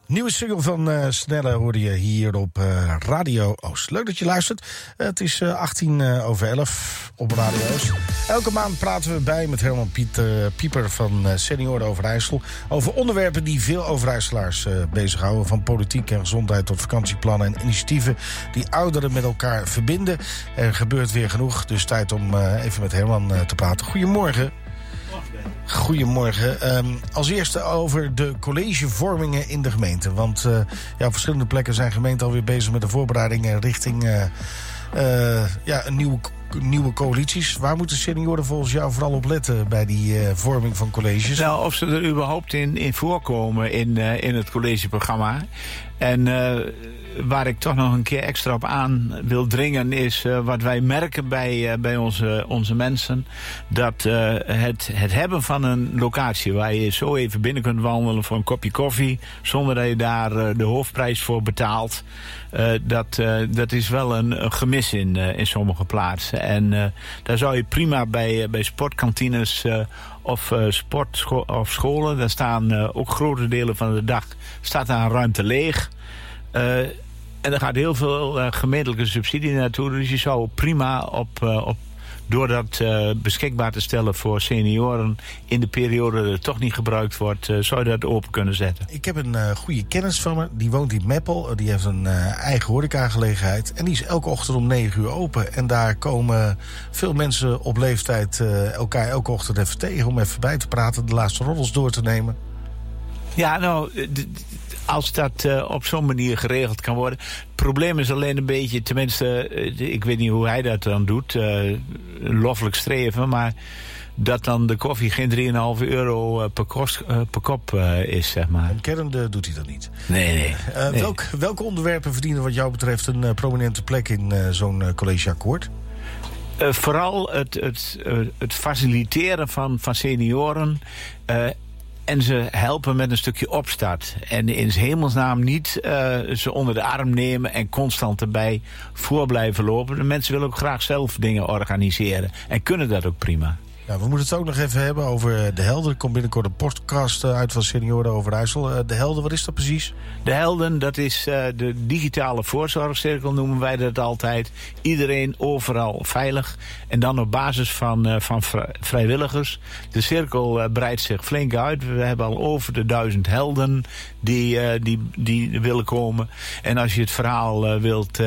Nieuwe single van Snelle hoorde je hier op Radio Oost. Leuk dat je luistert. Het is 11:18 op Radio Oost. Elke maand praten we bij met Herman Pieper van Senioren Overijssel over onderwerpen die veel Overijsselaars bezighouden. Van politiek en gezondheid tot vakantieplannen en initiatieven die ouderen met elkaar verbinden. Er gebeurt weer genoeg, dus tijd om even met Herman te praten. Goedemorgen. Goedemorgen. Als eerste over de collegevormingen in de gemeente. Want op verschillende plekken zijn gemeenten alweer bezig met de voorbereidingen richting een nieuwe coalities. Waar moeten senioren volgens jou vooral op letten bij die vorming van colleges? Nou, of ze er überhaupt in voorkomen in het collegeprogramma. En waar ik toch nog een keer extra op aan wil dringen is wat wij merken bij onze mensen. Dat het hebben van een locatie waar je zo even binnen kunt wandelen voor een kopje koffie, zonder dat je daar de hoofdprijs voor betaalt. Dat is wel een gemis in sommige plaatsen. En daar zou je prima bij sportkantines of scholen, daar staan ook grote delen van de dag staat daar een ruimte leeg. En er gaat heel veel gemeentelijke subsidie naartoe. Dus je zou prima door dat beschikbaar te stellen voor senioren in de periode dat het toch niet gebruikt wordt, zou je dat open kunnen zetten. Ik heb een goede kennis van me. Die woont in Meppel. Die heeft een eigen horecagelegenheid. En die is elke ochtend om 9 uur open. En daar komen veel mensen op leeftijd elkaar elke ochtend even tegen om even bij te praten, de laatste roddels door te nemen. Ja, nou, als dat op zo'n manier geregeld kan worden. Het probleem is alleen een beetje, tenminste, ik weet niet hoe hij dat dan doet, loffelijk streven, maar dat dan de koffie geen €3,5 per kop is, zeg maar. Een kern doet hij dat niet. Nee. Welke onderwerpen verdienen wat jou betreft een prominente plek in zo'n collegeakkoord? Vooral het faciliteren van senioren. En ze helpen met een stukje opstart. En in 's hemelsnaam niet ze onder de arm nemen en constant erbij voor blijven lopen. De mensen willen ook graag zelf dingen organiseren. En kunnen dat ook prima. Ja, we moeten het ook nog even hebben over De Helden. Er komt binnenkort een podcast uit van Senioren Overijssel. De Helden, wat is dat precies? De Helden, dat is de digitale voorzorgcirkel, noemen wij dat altijd. Iedereen overal veilig. En dan op basis van vrijwilligers. De cirkel breidt zich flink uit. We hebben al over de 1000 helden die willen komen. En als je het verhaal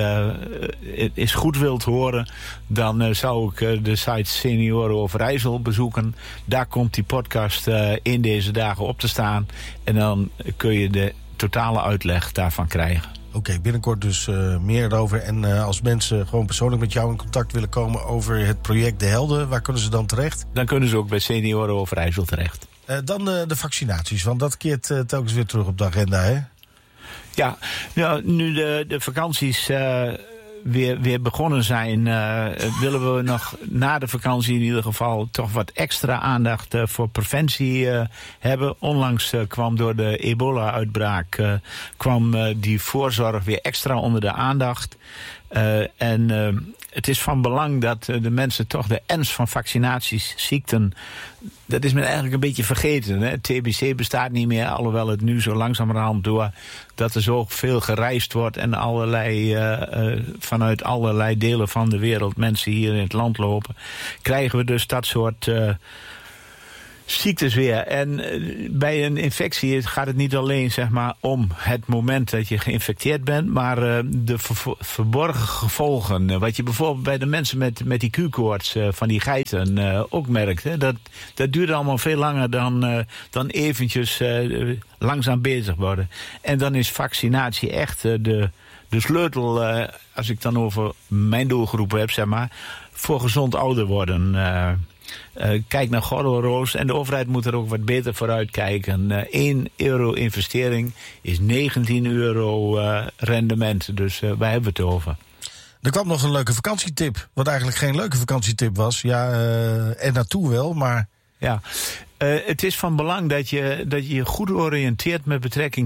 wilt horen, dan zou ik de site Senioren Overijssel bezoeken. Daar komt die podcast in deze dagen op te staan. En dan kun je de totale uitleg daarvan krijgen. Oké, binnenkort dus meer erover. En als mensen gewoon persoonlijk met jou in contact willen komen over het project De Helden, waar kunnen ze dan terecht? Dan kunnen ze ook bij Senioren Overijssel terecht. Dan de vaccinaties, want dat keert telkens weer terug op de agenda, hè? Ja, nou, nu de vakanties weer begonnen zijn, willen we nog na de vakantie in ieder geval toch wat extra aandacht voor preventie hebben. Onlangs kwam door de ebola-uitbraak die voorzorg weer extra onder de aandacht. Het is van belang dat de mensen toch de ernst van vaccinaties, ziekten, dat is men eigenlijk een beetje vergeten. Hè? TBC bestaat niet meer, alhoewel het nu zo langzamerhand door dat er zo veel gereisd wordt en vanuit allerlei delen van de wereld mensen hier in het land lopen, krijgen we dus dat soort ziektes weer. En bij een infectie gaat het niet alleen, zeg maar, om het moment dat je geïnfecteerd bent, maar de verborgen gevolgen. Wat je bijvoorbeeld bij de mensen met die Q-koorts van die geiten ook merkt. Hè? Dat duurt allemaal veel langer dan eventjes langzaam bezig worden. En dan is vaccinatie echt de sleutel, als ik dan over mijn doelgroepen heb, zeg maar, voor gezond ouder worden. Kijk naar Gordelroos en de overheid moet er ook wat beter vooruit kijken. €1 investering is €19 rendement, dus waar hebben we het over? Er kwam nog een leuke vakantietip, wat eigenlijk geen leuke vakantietip was. Ja, er naartoe wel, maar... Ja, Het is van belang dat je je goed oriënteert met betrekking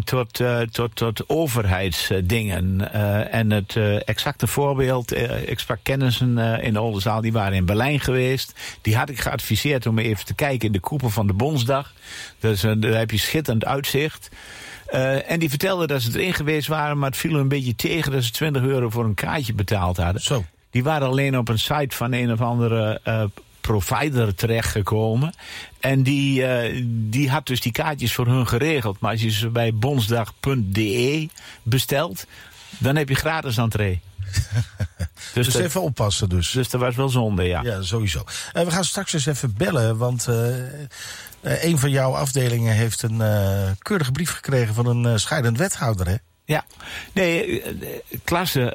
tot overheidsdingen. En het exacte voorbeeld, ik sprak kennissen in de Oldenzaal, die waren in Berlijn geweest. Die had ik geadviseerd om even te kijken in de koepel van de Bondsdag. Dus daar heb je schitterend uitzicht. En die vertelden dat ze erin geweest waren, maar het viel een beetje tegen dat ze €20 voor een kaartje betaald hadden. Zo. Die waren alleen op een site van een of andere provider terechtgekomen. En die had dus die kaartjes voor hun geregeld. Maar als je ze bij bondsdag.de bestelt, dan heb je gratis entree. Dus even oppassen dus. Dus dat was wel zonde, ja. Ja, sowieso. We gaan straks eens even bellen, want een van jouw afdelingen heeft een keurige brief gekregen van een scheidend wethouder, hè? Ja, nee, klasse.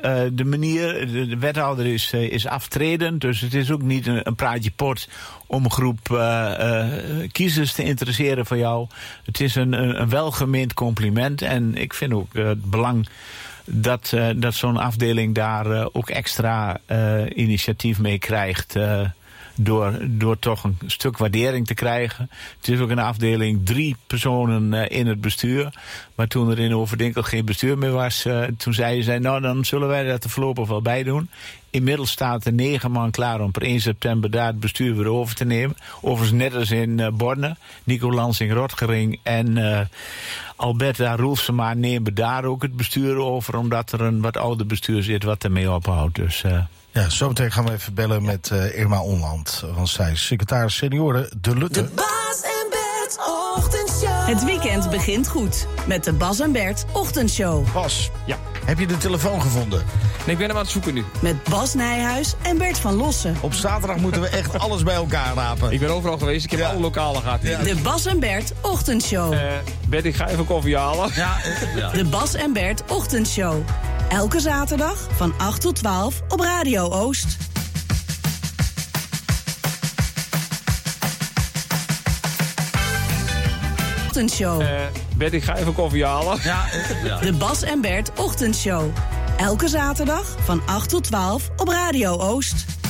De wethouder is aftredend, dus het is ook niet een praatje pot om een groep kiezers te interesseren voor jou. Het is een welgemeend compliment en ik vind ook het belang dat zo'n afdeling daar ook extra initiatief mee krijgt. Door toch een stuk waardering te krijgen. Het is ook een afdeling 3 personen in het bestuur. Maar toen er in Overdinkel geen bestuur meer was, toen zeiden zij, nou dan zullen wij dat er voorlopig wel bij doen. Inmiddels staat er 9 man klaar om per 1 september daar het bestuur weer over te nemen. Overigens net als in Borne. Nico Lansing-Rotgering en Alberta Roelsema nemen daar ook het bestuur over. Omdat er een wat ouder bestuur zit wat ermee ophoudt. Dus... Ja, zometeen gaan we even bellen met Irma Onland. Want zij is secretaris senioren De Lutte. De Bas en Bert Ochtendshow. Het weekend begint goed met de Bas en Bert Ochtendshow. Bas, Ja. heb je de telefoon gevonden? Nee, ik ben hem aan het zoeken nu. Met Bas Nijhuis en Bert van Lossen. Op zaterdag moeten we echt alles bij elkaar rapen. Ik ben overal geweest, ik heb alle lokalen gehad. Ja. De Bas en Bert Ochtendshow. Bert, ik ga even koffie halen. Ja, De Bas en Bert Ochtendshow. Elke zaterdag van 8 tot 12 op Radio Oost. Ochtendshow. Bert, ik ga even koffie halen. ja. De Bas en Bert Ochtendshow. Elke zaterdag van 8 tot 12 op Radio Oost.